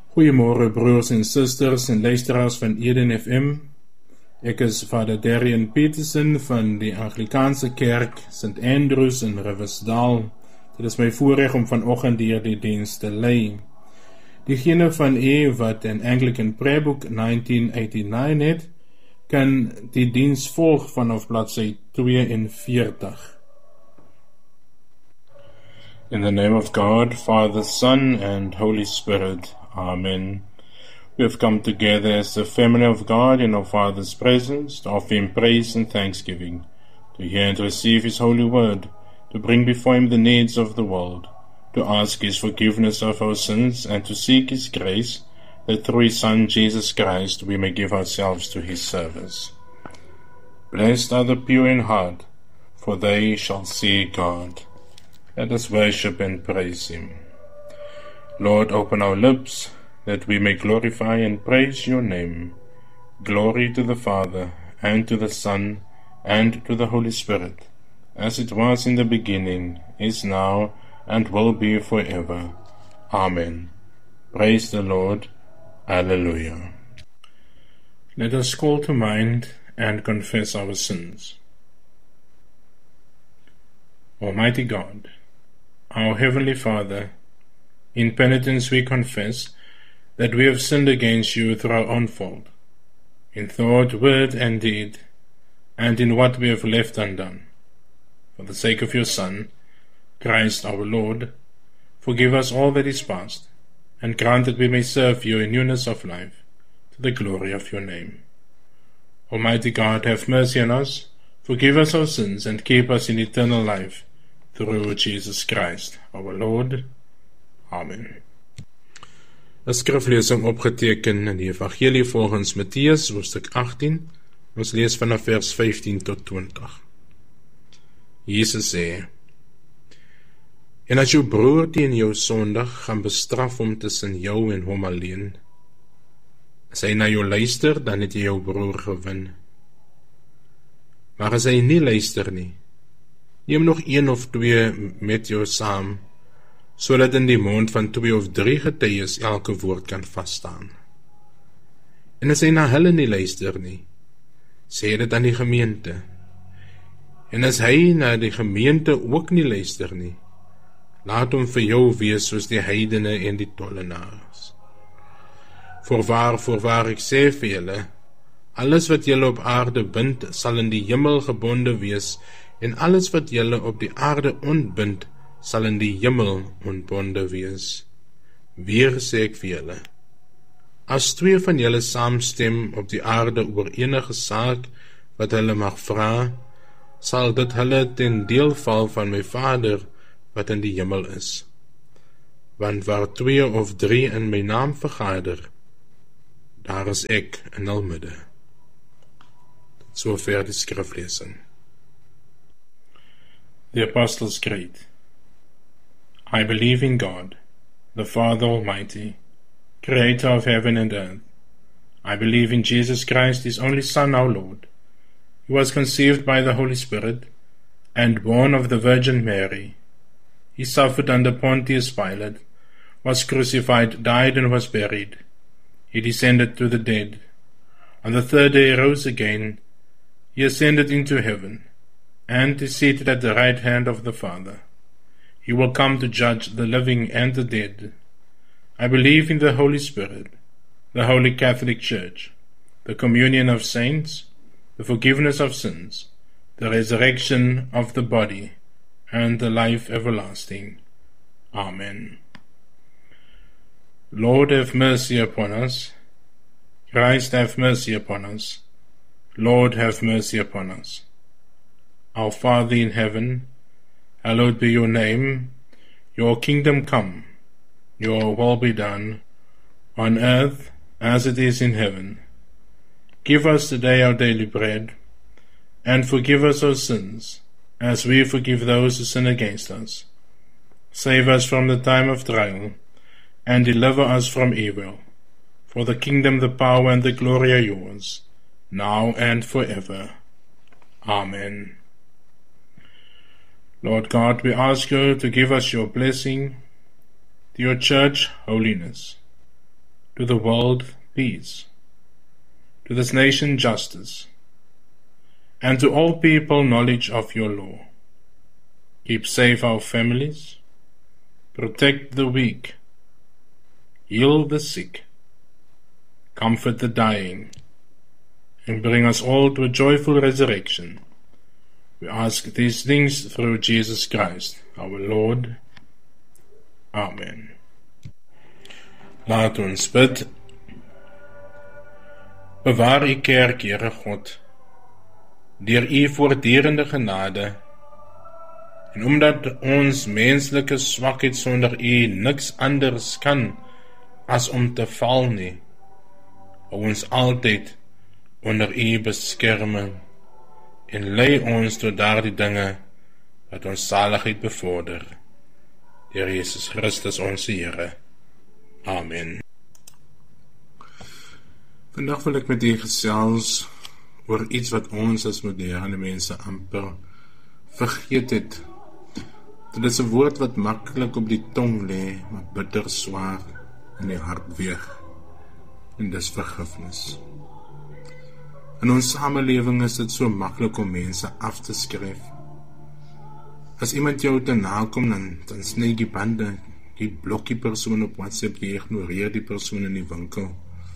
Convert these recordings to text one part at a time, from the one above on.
Goeiemôre broers en susters en luisteraars van Eden FM. Ek is Vader Darian Peterson van die Anglikaanse Kerk St. Andrews in Riversdal. Dit is my voorreg om vanoggend hier die diens te lei. Diegene van u wat in Anglican Prayer-book 1989 het, kan die diens volg vanaf bladsy 42. In the name of God, Father, Son, and Holy Spirit. Amen. We have come together as the family of God in our Father's presence to offer Him praise and thanksgiving, to hear and receive His holy word, to bring before Him the needs of the world, to ask His forgiveness of our sins, and to seek His grace, that through His Son Jesus Christ we may give ourselves to His service. Blessed are the pure in heart, for they shall see God. Let us worship and praise Him. Lord, open our lips, that we may glorify and praise Your name. Glory to the Father, and to the Son, and to the Holy Spirit, as it was in the beginning, is now, and will be forever. Amen. Praise the Lord. Alleluia. Let us call to mind and confess our sins. Almighty God, our Heavenly Father, in penitence we confess that we have sinned against You through our own fault, in thought, word, and deed, and in what we have left undone. For the sake of Your Son, Christ our Lord, forgive us all that is past, and grant that we may serve You in newness of life, to the glory of Your name. Almighty God, have mercy on us, forgive us our sins, and keep us in eternal life, through Jesus Christ our Lord. Amen. 'n Skriflesing opgeteken in die Evangelie volgens Matteus, hoofstuk 18. Ons lees vanaf vers 15 tot 20. Jesus sê: En as jou broer teen jou sondig gaan bestraf om tussen jou en hom alleen, as hy na jou luister, dan het jy jou broer gewin. Maar as hy nie luister nie, neem nog 1 of 2 met jou saam, sodat in die mond van 2 of 3 getuies elke woord kan vasstaan. En as hy na hulle nie luister nie, sê dit aan die gemeente. En as hy na die gemeente ook nie luister nie, laat hom vir jou wees soos die heidene en die tollenaars. Voorwaar, ek sê vir julle, alles wat julle op aarde bind, sal in die hemel gebonde wees, en alles wat julle op die aarde ontbind, sal in die hemel ontbonde wees. Weer sê ek vir julle, as 2 van julle saamstem op die aarde oor enige saak wat hulle mag vra, sal dit hulle ten deel val van my Vader wat in die hemel is. Want waar 2 of 3 in my naam vergader, daar is ek in hul midde. Sover die skriflesing. The Apostles' Creed. I believe in God, the Father Almighty, Creator of heaven and earth. I believe in Jesus Christ, His only Son, our Lord. He was conceived by the Holy Spirit, and born of the Virgin Mary. He suffered under Pontius Pilate, was crucified, died, and was buried. He descended to the dead. On the 3rd day He rose again. He ascended into heaven, and is seated at the right hand of the Father. He will come to judge the living and the dead. I believe in the Holy Spirit, the Holy Catholic Church, the communion of saints, the forgiveness of sins, the resurrection of the body, and the life everlasting. Amen. Lord, have mercy upon us. Christ, have mercy upon us. Lord, have mercy upon us. Our Father in heaven, hallowed be Your name. Your kingdom come. Your will be done, on earth as it is in heaven. Give us today our daily bread, and forgive us our sins, as we forgive those who sin against us. Save us from the time of trial, and deliver us from evil. For the kingdom, the power, and the glory are Yours, now and forever. Amen. Lord God, we ask You to give us Your blessing, to Your church, holiness, to the world peace, to this nation justice, and to all people knowledge of your law. Keep safe our families, protect the weak, heal the sick, comfort the dying, and bring us all to a joyful resurrection. We ask these things through Jesus Christ, our Lord. Amen. Laat ons bid. Bewaar u kerk, Here God, deur u voortdurende genade, en omdat ons menslike swakheid sonder u niks anders kan as om te val nie, hou ons altyd onder u beskerming en lei ons tot daardie dinge wat ons saligheid bevorder. Deur Jesus Christus ons Here. Amen. Vandag wil ek met u gesels oor iets wat ons as moderne mense amper vergeet het. Dit is 'n woord wat maklik op die tong lê, maar bitter swaar in die hart weeg. En dis vergifnis. In ons samelewing is dit so maklik om mense af te skryf. As iemand jou te nakom, dan sny die bande, die blokkie persoon op WhatsApp, jy ignoreer die persoon in die winkel.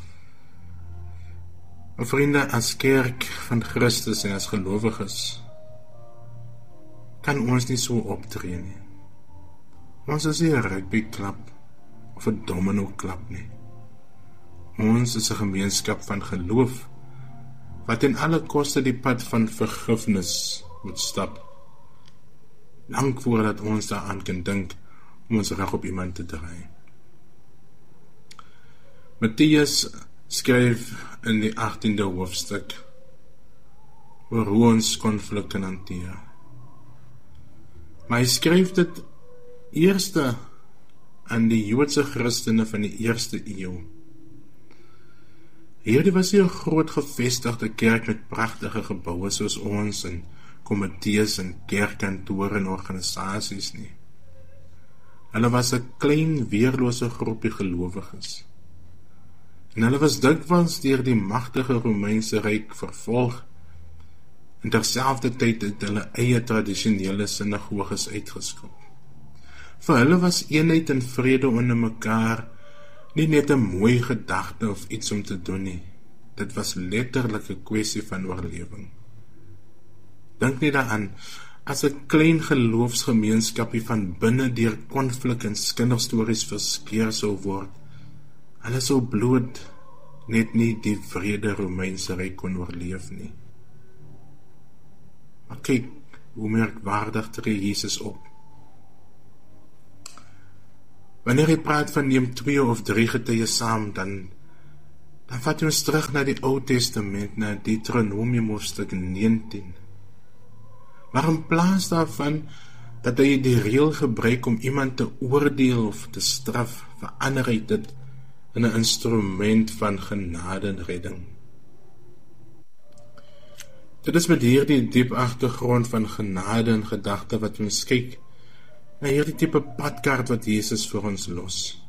Maar vriende, as kerk van Christus en as gelowiges, kan ons nie so optree nie. Ons is nie 'n rugbyklub of 'n domino-klub nie. Ons is 'n gemeenskap van geloof, wat in alle koste die pad van vergifnis moet stap, lank voordat ons daaraan kan dink om ons reg op iemand te draai. Matteus skryf in die 18de hoofstuk oor hoe ons konflik kan hanteer. Maar hy skryf dit eerste aan die Joodse Christene van die eerste eeu. Hierdie was nie 'n groot gevestigde kerk met pragtige geboue soos ons en komitees en kerkkantore en organisasies nie. Hulle was 'n klein, weerlose groepie gelowiges. En hulle was dikwels deur die magtige Romeinse ryk vervolg, en terselfdertyd het hulle eie tradisionele sinagoges uitgeskop. Vir hulle was eenheid en vrede onder mekaar nie net 'n mooi gedagte of iets om te doen nie. Dit was letterlik 'n kwessie van oorlewing. Dink net daaraan, as 'n klein geloofsgemeenskapie van binne deur konflik en kinderstories verskeer sou word, hulle sou bloot net nie die vrede Romeinse ryk kon oorleef nie. Maar kyk, hoe merkwaardig tree Jesus op. Wanneer hy praat van neem 2 of 3 getuies saam, dan vat hy ons terug na die Ou Testament, na Deuteronomium hoofstuk 19. Maar in plaas daarvan dat hy die reël gebruik om iemand te oordeel of te straf, verander hy dit in 'n instrument van genade en redding. Dit is met hierdie diep agtergrond van genade en gedagte wat ons kyk na hierdie tipe padkaart wat Jesus vir ons los.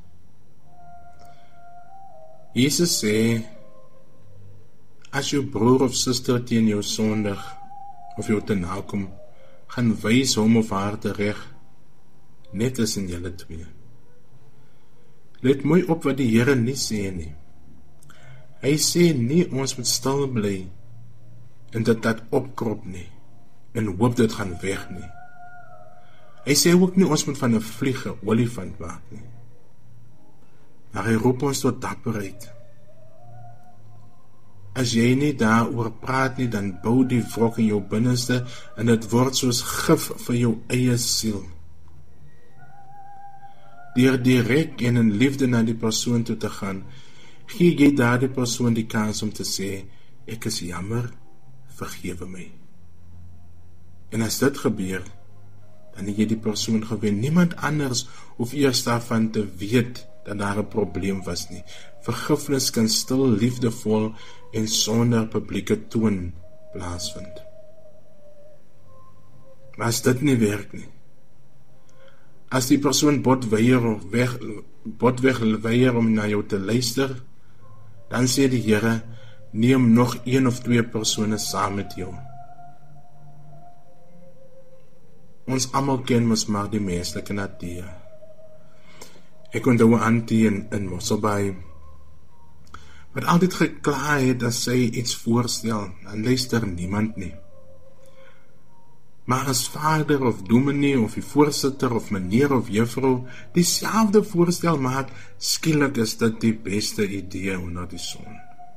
Jesus sê, as jou broer of suster teen jou sondig, of jou te nakom, gaan wys hom of haar tereg, net as in julle twee. Let mooi op wat die Here nie sê nie. Hy sê nie ons moet stil bly en dat opkrop nie, en hoop dit gaan weg nie. Hy sê ook nie ons moet van 'n vlieg 'n olifant maak nie. Maar hy roep ons tot dapperheid. As jy nie daaroor praat nie, dan bou die wrok in jou binneste en dit word soos gif vir jou eie siel. Deur direk en in liefde na die persoon toe te gaan, gee jy daardie persoon die kans om te sê, ek is jammer, vergewe my. En as dit gebeur, dan het jy die persoon gewen. Niemand anders hoef eers daarvan te weet dat daar 'n probleem was nie. Vergifnis kan stil, liefdevol en sonder publieke toon plaasvind. Maar as dit nie werk nie, as die persoon botweg weier om na jou te luister, Dan sê die Here, neem nog 1 of 2 persone saam met jou. Ons almal ken mos maar die menslike natuur. Ek onthou 'n auntie in Mosselbaai, wat altyd gekla het as sy iets voorstel, dan luister niemand nie. Maar as vader of dominee of die voorsitter of meneer of juffrou dieselfde voorstel maak, skielik is dit die beste idee onder die son.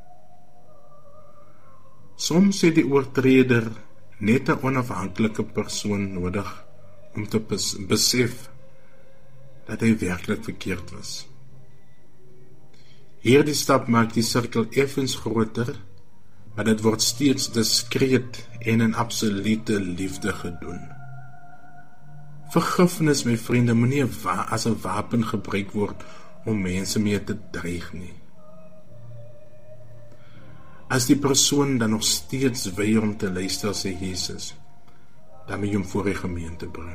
Soms het die oortreder net 'n onafhanklike persoon nodig om te besef dat hy werklik verkeerd was. Hierdie stap maak die sirkel effens groter, maar dit word steeds diskreet en in absolute liefde gedoen. Vergifnis, my vriende, moenie as 'n wapen gebruik word om mense mee te dreig nie. As die persoon dan nog steeds weier om te luister, sê Jesus, dan moet jy hom voor die gemeente bring.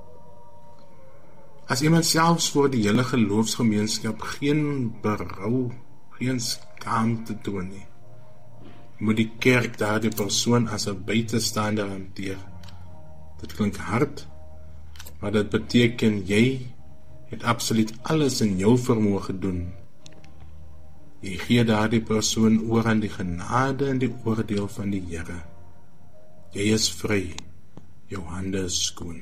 As iemand selfs voor die hele geloofsgemeenskap geen berou, geen skaamte toon nie, moet die kerk daardie persoon as 'n buitestander hanteer. Dit klink hard, maar dit beteken jy het absoluut alles in jou vermoë gedoen. Jy gee daardie persoon oor aan die genade en die oordeel van die Here. Jy is vry, jou hande is skoon.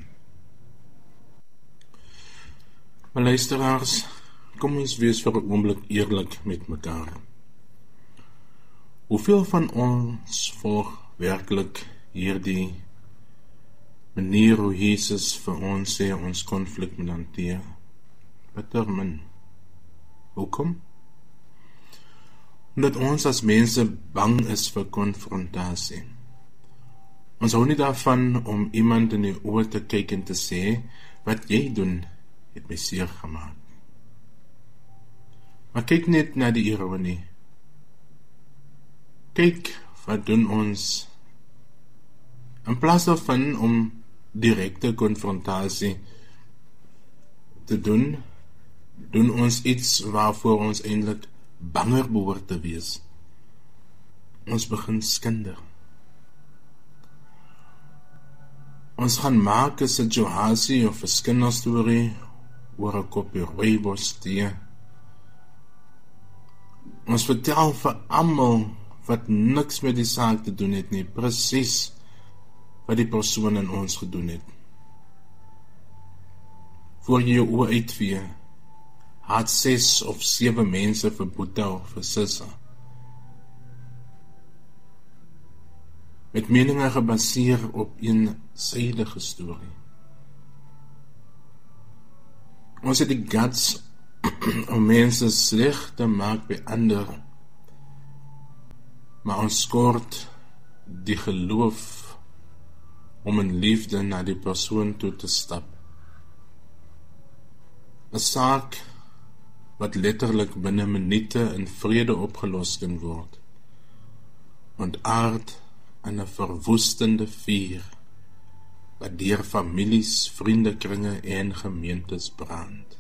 Maar luisteraars, kom ons wees vir 'n oomblik eerlik met mekaar. Hoeveel van ons volg werklik hierdie manier hoe Jesus vir ons sê ons konflik moet hanteer? Bitter min. Hoekom? Omdat ons as mense bang is vir konfrontasie. Ons hou nie daarvan om iemand in die oë te kyk en te sê, wat jy doen, het my seer gemaak. Maar kyk net na die ironie. Kyk, wat doen ons? In plaas daarvan om direkte konfrontasie te doen ons iets waarvoor ons eintlik banger behoort te wees. Ons begin skinder. Ons gaan maak 'n situasie of 'n skinderstorie oor 'n koppie rooibos tee. Ons vertel vir almal wat niks met die saak te doen het nie, presies wat die persoon in ons gedoen het. Voor jy jou oë uitvee, had 6 of 7 mense vir Boeta of vir Sissa. Met meninge gebaseer op een sydige storie. Ons het die guts om mense sleg te maak by ander, maar ons skort die geloof om in liefde na die persoon toe te stap. 'n Saak wat letterlik binne minute in vrede opgelos kan word, ontaard in 'n verwoestende vuur wat deur families, vriendekringe en gemeentes brand.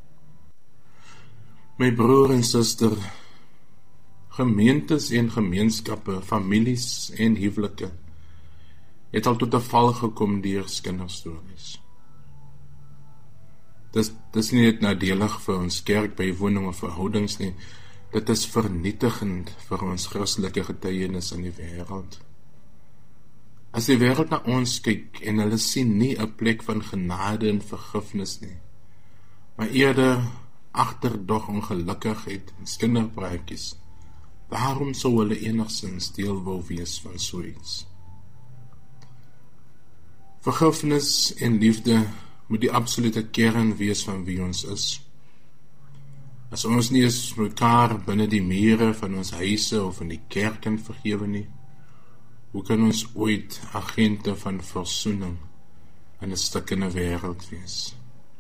My broer en suster, gemeentes en gemeenskappe, families en huwelike het al tot 'n val gekom deur kinderstories. Dis nie net nadelig vir ons kerkbywoning of verhoudings nie, dit is vernietigend vir ons Christelike getuienis in die wêreld. As die wêreld na ons kyk en hulle sien nie 'n plek van genade en vergifnis nie, maar eerder agterdog ongelukkigheid en kinderpraatjies, waarom sou hulle enigsins deel wou wees van so iets? Vergifnis en liefde moet die absolute kern wees van wie ons is. As ons nie eens mekaar binne die mure van ons huise of in die kerk kan vergewe nie, hoe kan ons ooit agente van versoening in 'n stukkende wêreld wees?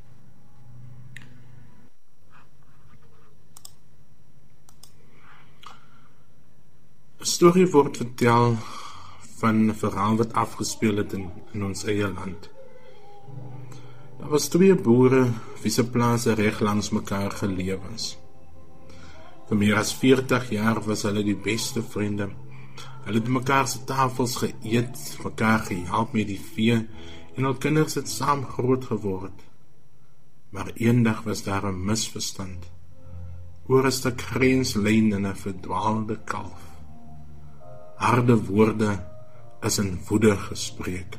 Een storie word vertel van 'n verhaal wat afgespeel het in ons eie land. Daar was 2 boere wie se plase reg langs mekaar geleë was. Vir meer as 40 jaar was hulle die beste vriende. Hulle het mekaar se tafels geëet, mekaar gehelp met die vee en hul kinders het saam groot geword. Maar eendag was daar 'n misverstand oor 'n stuk grenslyn en 'n verdwaalde kalf. Harde woorde is in woede gespreek.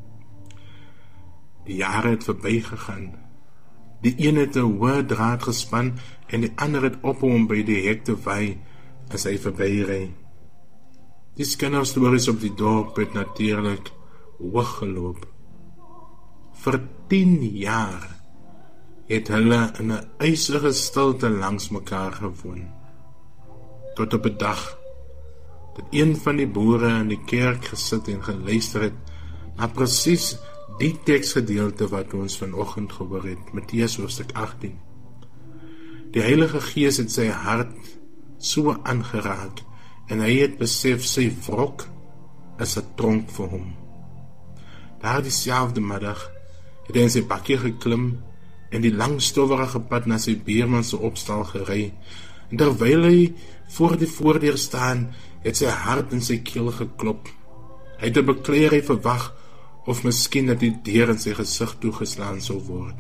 Die jare het verbygegaan. Die een het 'n hoë draad gespan en die ander het op hom by die hek te wy as hy verbyry. Die kinderstories op die dorp het natuurlik hooggeloop. Vir 10 jaar het hulle in 'n ysige stilte langs mekaar gewoon. Tot op 'n dag dat een van die boere in die kerk gesit en geluister het na presies die teksgedeelte wat ons vanoggend gehoor het, Matteus hoofstuk 18. Die Heilige Gees het sy hart so aangeraak en hy het besef sy wrok is 'n tronk vir hom. Daar dieselfde middag het hy in sy bakkie geklim en die lang stowwerige pad na sy buurman se opstal gery. En terwyl hy voor die voordeur staan, het sy hart in sy keel geklop. Hy het 'n bekleierery verwag of miskien dat die deur in sy gesig toegeslaan sou word.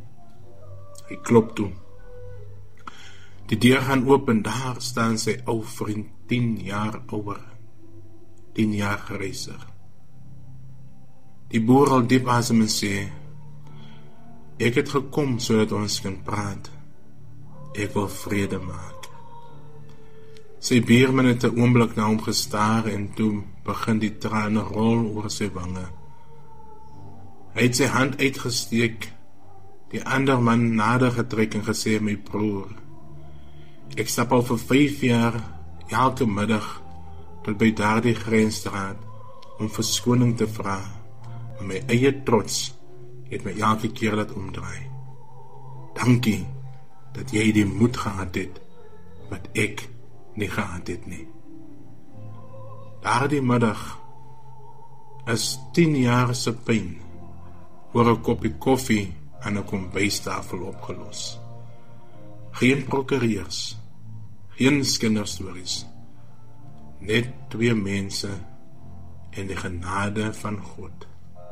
Hy klop toe. Die deur gaan oop en daar staan sy ou vriend, 10 jaar ouer, 10 jaar gereiser. Die boer al diep asem en sê, ek het gekom sodat ons kan praat. Ek wil vrede maak. Sy buurman het 'n oomblik na hom gestaar en toe begin die trane rol oor sy wange. Hy het sy hand uitgesteek, die ander man nader getrek en gesê, my broer, ek stap al vir 5 jaar elke middag tot by daardie grensstraat om verskoning te vra, maar my eie trots het my elke keer laat omdraai. Dankie dat jy die moed gehad het wat ek nie gehad het nie. Daardie middag is 10 jaar se pyn oor 'n koppie koffie aan 'n kombuistafel opgelos. Geen prokureurs, geen kinderstories, net 2 mense en die genade van God.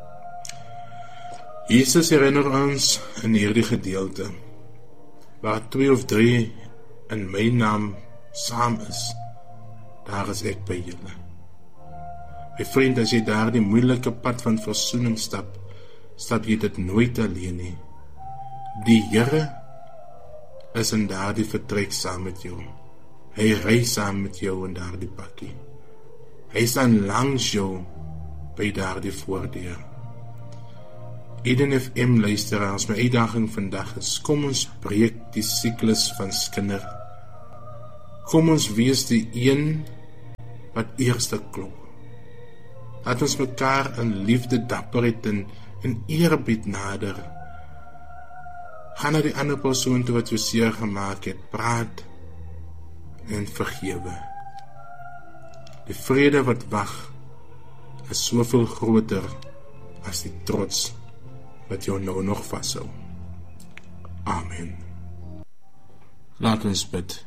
Jesus herinner ons in hierdie gedeelte, waar 2 of 3 in my naam saam is, daar is ek by julle. My vriend, as jy daar die moeilike pad van versoening stap jy dit nooit alleen nie. Die Here is in daardie vertrek saam met jou. Hy ry saam met jou in daardie pakkie. Hy staan langs jou by daardie voordeur. Eden FM luisteraars, my uitdaging vandag is, kom ons breek die siklus van skinder. Kom ons wees die een wat eerste klop. Laat ons mekaar in liefde, dapperheid en eerbied nader. Gaan na die ander persoon toe wat jou seer gemaak het, praat en vergewe. Die vrede wat wag is soveel groter as die trots wat jou nou nog vashou. Amen. Laat ons bid.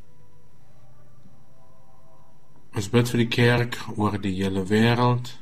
Ons bid vir die kerk oor die hele wêreld.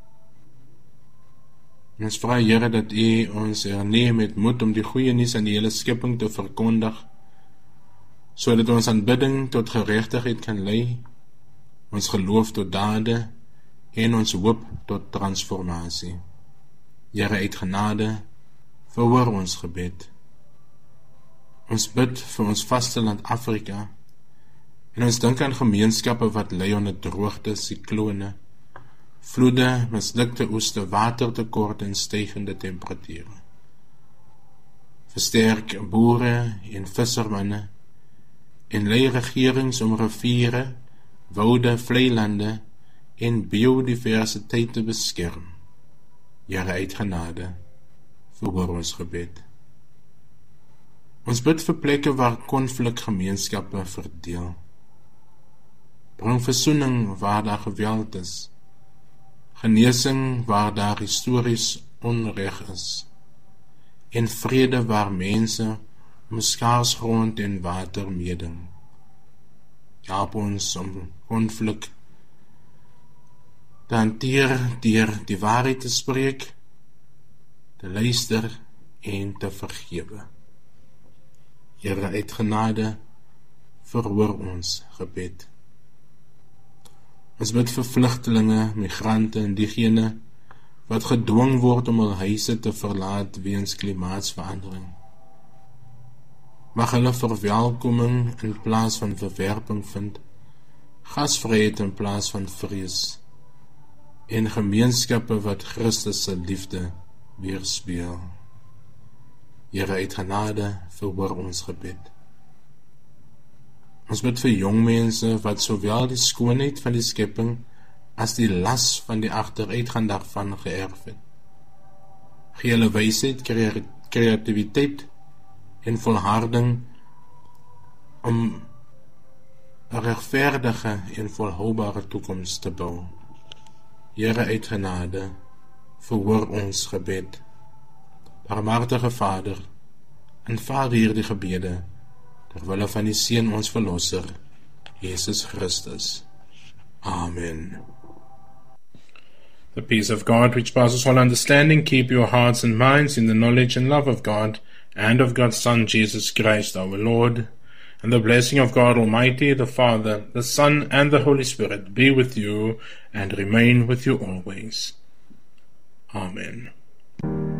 Ons vra Here dat U ons herneem met moed om die goeie nuus aan die hele skepping te verkondig, sodat ons aanbidding tot geregtigheid kan lei, ons geloof tot dade en ons hoop tot transformasie. Here uit genade, verhoor ons gebed. Ons bid vir ons vasteland Afrika, en ons dink aan gemeenskappe wat ly onder droogte, siklone, vloede, mislukte oeste, watertekort en stygende temperature. Versterk boere en vissermanne en lei regerings om riviere, woude, vleilande en biodiversiteit te beskerm. Here uit genade, verhoor ons gebed. Ons bid vir plekke waar konflik gemeenskappe verdeel. Bring versoening waar daar geweld is, genesing waar daar histories onreg is, en vrede waar mense om skaars grond en water meeding. Help ons om konflik te hanteer deur die waarheid te spreek, te luister en te vergewe. Here, uit genade, verhoor ons gebed. Ons bid vir vlugtelinge, migrante en diegene wat gedwing word om hul huise te verlaat weens klimaatsverandering. Mag hulle verwelkoming in plaas van verwerping vind, gasvryheid in plaas van vrees, en gemeenskappe wat Christus se liefde weerspieël. Here, uit genade, verhoor ons gebed. Ons bid vir jong mense wat sowel die skoonheid van die skepping as die las van die agteruitgang daarvan geërf het. Gee hulle wysheid, kreatiwiteit en volharding om 'n regverdige en volhoubare toekoms te bou. Here, uit genade, verhoor ons gebed. Barmhartige Vader, aanvaar hierdie gebede ter wille van die Seun ons Verlosser, Jesus Christus. Amen. The peace of God, which passes all understanding, keep your hearts and minds in the knowledge and love of God and of God's Son, Jesus Christ, our Lord. And the blessing of God Almighty, the Father, the Son, and the Holy Spirit be with you and remain with you always. Amen.